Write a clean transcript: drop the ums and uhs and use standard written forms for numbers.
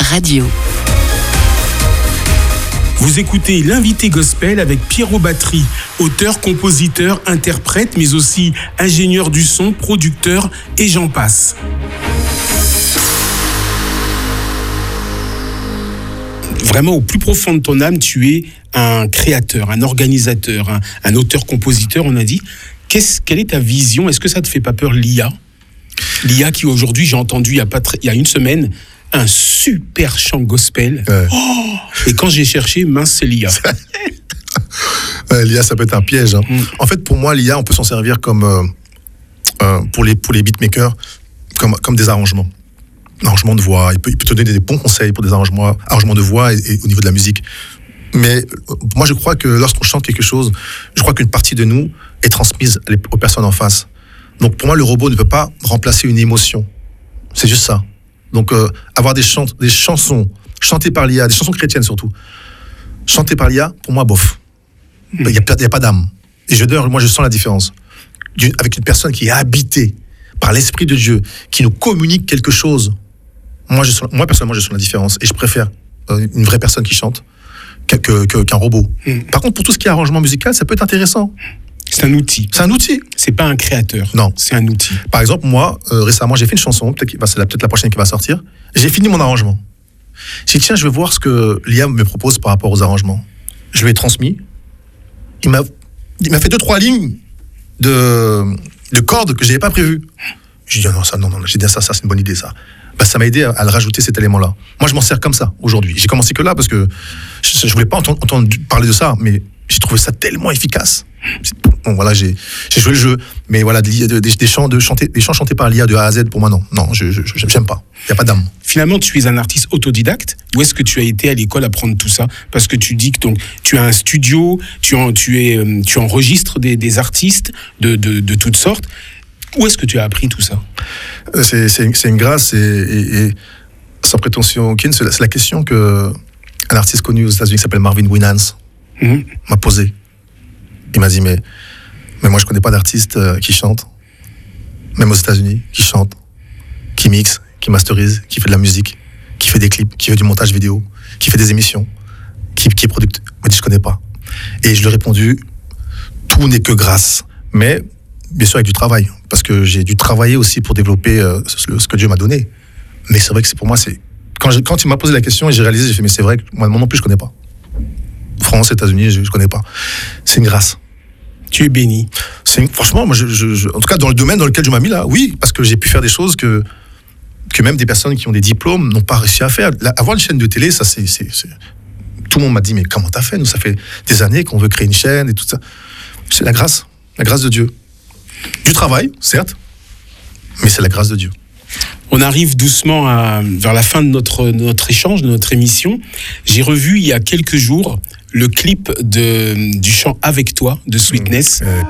Radio. Vous écoutez l'invité gospel avec Pierrot Battery, auteur, compositeur, interprète, mais aussi ingénieur du son, producteur et j'en passe. Vraiment, au plus profond de ton âme, tu es un créateur, un organisateur, un auteur-compositeur, on a dit. Quelle est ta vision ? Est-ce que ça te fait pas peur, l'IA ? L'IA qui, aujourd'hui, j'ai entendu il y a une semaine, un super chant gospel. Et quand j'ai cherché, mince, c'est l'IA. L'IA, ça peut être un piège. Hein. En fait, pour moi, l'IA, on peut s'en servir comme pour les beatmakers, comme des arrangements. Un arrangement de voix. Il peut te donner des bons conseils pour des arrangements de voix et au niveau de la musique. Mais moi, je crois que lorsqu'on chante quelque chose, je crois qu'une partie de nous est transmise aux personnes en face. Donc, pour moi, le robot ne peut pas remplacer une émotion. C'est juste ça. Donc, avoir des chansons chantées par l'IA, des chansons chrétiennes surtout, chantées par l'IA, pour moi, bof. Il n'y a pas d'âme. Et moi, je sens la différence. Avec une personne qui est habitée par l'Esprit de Dieu, qui nous communique quelque chose. Moi, personnellement, je sens la différence. Et je préfère une vraie personne qui chante qu'un robot. Par contre, pour tout ce qui est arrangement musical, ça peut être intéressant. C'est un outil. C'est pas un créateur. Non. C'est un outil. Par exemple, moi, récemment, j'ai fait une chanson, c'est peut-être la prochaine qui va sortir. J'ai fini mon arrangement. J'ai dit, tiens, je vais voir ce que l'IA me propose par rapport aux arrangements. Je lui ai transmis. Il m'a fait 2-3 lignes de cordes que je n'avais pas prévues. J'ai dit, non, j'ai dit, ça, c'est une bonne idée, ça. Ça m'a aidé à le rajouter, cet élément-là. Moi, je m'en sers comme ça, aujourd'hui. J'ai commencé que là, parce que je ne voulais pas entendre parler de ça, mais j'ai trouvé ça tellement efficace. Bon, voilà, j'ai joué le jeu, mais voilà, des chants chantés par l'IA de A à Z, pour moi, non, j'aime pas. Il n'y a pas d'âme. Finalement, tu es un artiste autodidacte, ou est-ce que tu as été à l'école apprendre tout ça ? Parce que tu dis que tu as un studio, tu enregistres des artistes de toutes sortes. Où est-ce que tu as appris tout ça ? C'est une grâce et sans prétention aucune, c'est la question qu'un artiste connu aux États-Unis qui s'appelle Marvin Winans m'a posée. Il m'a dit, mais moi je connais pas d'artiste qui chante, même aux États-Unis, qui chante, qui mixe, qui masterise, qui fait de la musique, qui fait des clips, qui fait du montage vidéo, qui fait des émissions, qui est producteur. Il m'a dit, je connais pas. Et je lui ai répondu, tout n'est que grâce, mais bien sûr avec du travail, parce que j'ai dû travailler aussi pour développer ce que Dieu m'a donné. Mais c'est vrai que pour moi, quand il m'a posé la question et j'ai réalisé, j'ai fait, mais c'est vrai que moi non plus je connais pas. France, États-Unis, je connais pas. C'est une grâce. Tu es béni. Franchement, moi, en tout cas dans le domaine dans lequel je m'ai mis là, oui, parce que j'ai pu faire des choses que même des personnes qui ont des diplômes n'ont pas réussi à faire. Avoir une chaîne de télé, ça c'est tout le monde m'a dit, mais comment t'as fait ? Nous, ça fait des années qu'on veut créer une chaîne et tout ça. C'est la grâce de Dieu. Du travail, certes, mais c'est la grâce de Dieu. On arrive doucement vers la fin de notre échange, de notre émission. J'ai revu il y a quelques jours le clip du chant Avec toi de Sweetness.